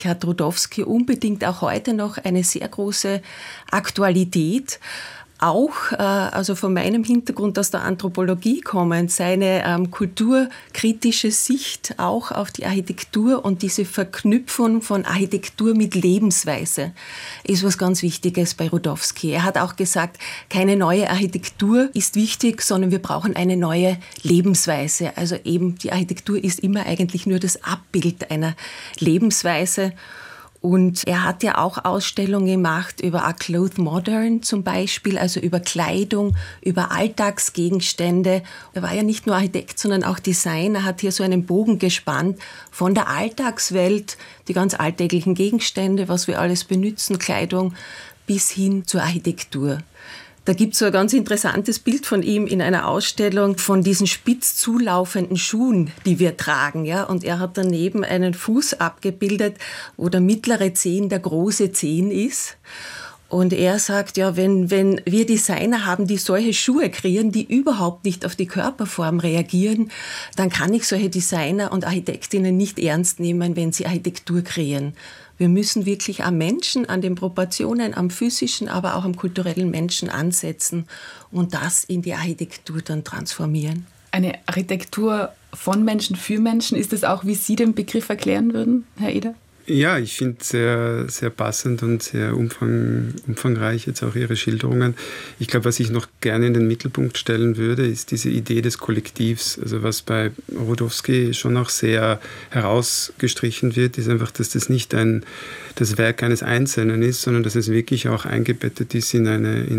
hat Rudowsky unbedingt auch heute noch eine sehr große Aktualität. Auch, also von meinem Hintergrund aus der Anthropologie kommend, seine kulturkritische Sicht auch auf die Architektur und diese Verknüpfung von Architektur mit Lebensweise ist was ganz Wichtiges bei Rudowsky. Er hat auch gesagt, keine neue Architektur ist wichtig, sondern wir brauchen eine neue Lebensweise. Also eben die Architektur ist immer eigentlich nur das Abbild einer Lebensweise. Und er hat ja auch Ausstellungen gemacht über A Clothed Modern zum Beispiel, also über Kleidung, über Alltagsgegenstände. Er war ja nicht nur Architekt, sondern auch Designer, hat hier so einen Bogen gespannt von der Alltagswelt, die ganz alltäglichen Gegenstände, was wir alles benutzen, Kleidung, bis hin zur Architektur. Da gibt es so ein ganz interessantes Bild von ihm in einer Ausstellung von diesen spitz zulaufenden Schuhen, die wir tragen. Ja? Und er hat daneben einen Fuß abgebildet, wo der mittlere Zehen der große Zehen ist. Und er sagt, ja, wenn wir Designer haben, die solche Schuhe kreieren, die überhaupt nicht auf die Körperform reagieren, dann kann ich solche Designer und Architektinnen nicht ernst nehmen, wenn sie Architektur kreieren. Wir müssen wirklich am Menschen, an den Proportionen, am physischen, aber auch am kulturellen Menschen ansetzen und das in die Architektur dann transformieren. Eine Architektur von Menschen für Menschen, ist das auch, wie Sie den Begriff erklären würden, Herr Eder? Ja, ich finde es sehr, sehr passend und sehr umfangreich jetzt auch Ihre Schilderungen. Ich glaube, was ich noch gerne in den Mittelpunkt stellen würde, ist diese Idee des Kollektivs. Also was bei Rudowsky schon auch sehr herausgestrichen wird, ist einfach, dass das nicht das Werk eines Einzelnen ist, sondern dass es wirklich auch eingebettet ist in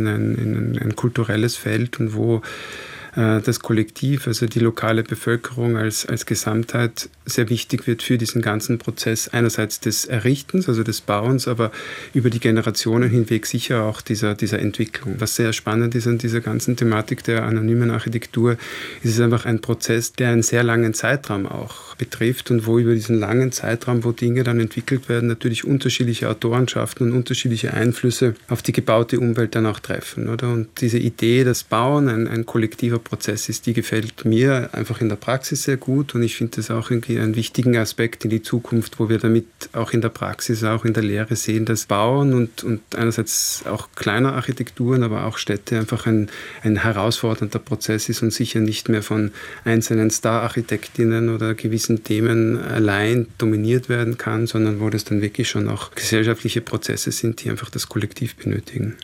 ein kulturelles Feld und wo das Kollektiv, also die lokale Bevölkerung als Gesamtheit sehr wichtig wird für diesen ganzen Prozess einerseits des Errichtens, also des Bauens, aber über die Generationen hinweg sicher auch dieser Entwicklung. Was sehr spannend ist an dieser ganzen Thematik der anonymen Architektur, ist es einfach ein Prozess, der einen sehr langen Zeitraum auch betrifft und wo über diesen langen Zeitraum, wo Dinge dann entwickelt werden, natürlich unterschiedliche Autorenschaften und unterschiedliche Einflüsse auf die gebaute Umwelt dann auch treffen, oder? Und diese Idee, dass Bauen ein kollektiver Prozess ist, die gefällt mir einfach in der Praxis sehr gut und ich finde das auch irgendwie einen wichtigen Aspekt in die Zukunft, wo wir damit auch in der Praxis, auch in der Lehre sehen, dass Bauen und einerseits auch kleine Architekturen, aber auch Städte einfach ein herausfordernder Prozess ist und sicher nicht mehr von einzelnen Star-Architektinnen oder gewissen Themen allein dominiert werden kann, sondern wo das dann wirklich schon auch gesellschaftliche Prozesse sind, die einfach das Kollektiv benötigen.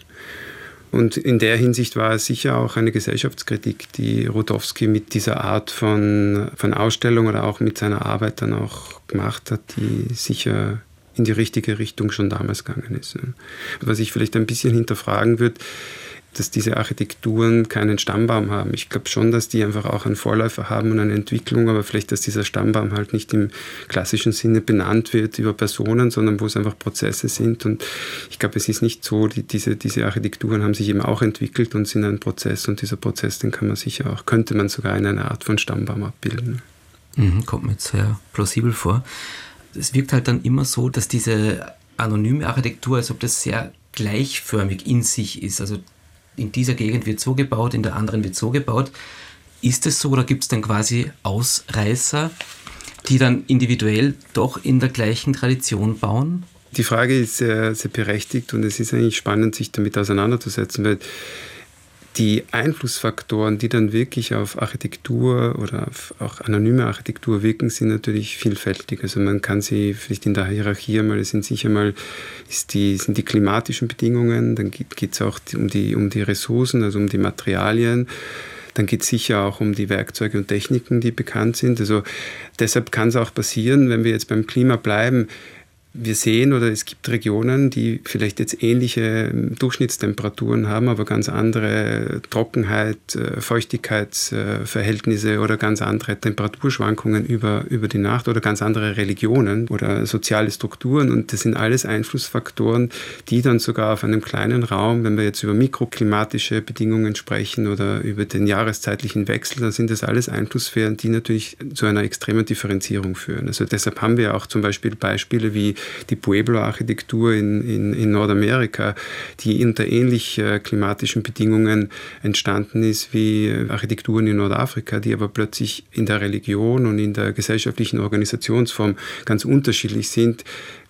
Und in der Hinsicht war es sicher auch eine Gesellschaftskritik, die Rudowsky mit dieser Art von Ausstellung oder auch mit seiner Arbeit dann auch gemacht hat, die sicher in die richtige Richtung schon damals gegangen ist. Was ich vielleicht ein bisschen hinterfragen würde, dass diese Architekturen keinen Stammbaum haben. Ich glaube schon, dass die einfach auch einen Vorläufer haben und eine Entwicklung, aber vielleicht, dass dieser Stammbaum halt nicht im klassischen Sinne benannt wird über Personen, sondern wo es einfach Prozesse sind. Und ich glaube, es ist nicht so, diese Architekturen haben sich eben auch entwickelt und sind ein Prozess und dieser Prozess, den könnte man sogar in einer Art von Stammbaum abbilden. Kommt mir jetzt sehr plausibel vor. Es wirkt halt dann immer so, dass diese anonyme Architektur, als ob das sehr gleichförmig in sich ist. Also in dieser Gegend wird so gebaut, in der anderen wird so gebaut. Ist es so oder gibt es dann quasi Ausreißer, die dann individuell doch in der gleichen Tradition bauen? Die Frage ist sehr, sehr berechtigt und es ist eigentlich spannend, sich damit auseinanderzusetzen, weil die Einflussfaktoren, die dann wirklich auf Architektur oder auf auch anonyme Architektur wirken, sind natürlich vielfältig. Also man kann sie vielleicht in der Hierarchie einmal, sind die klimatischen Bedingungen, dann geht es auch um die Ressourcen, also um die Materialien. Dann geht es sicher auch um die Werkzeuge und Techniken, die bekannt sind. Also deshalb kann es auch passieren, wenn wir jetzt beim Klima bleiben, wir sehen oder es gibt Regionen, die vielleicht jetzt ähnliche Durchschnittstemperaturen haben, aber ganz andere Trockenheit, Feuchtigkeitsverhältnisse oder ganz andere Temperaturschwankungen über die Nacht oder ganz andere Religionen oder soziale Strukturen. Und das sind alles Einflussfaktoren, die dann sogar auf einem kleinen Raum, wenn wir jetzt über mikroklimatische Bedingungen sprechen oder über den jahreszeitlichen Wechsel, dann sind das alles Einflusssphären, die natürlich zu einer extremen Differenzierung führen. Also deshalb haben wir auch zum Beispiel Beispiele wie die Pueblo-Architektur in Nordamerika, die unter ähnlich klimatischen Bedingungen entstanden ist wie Architekturen in Nordafrika, die aber plötzlich in der Religion und in der gesellschaftlichen Organisationsform ganz unterschiedlich sind.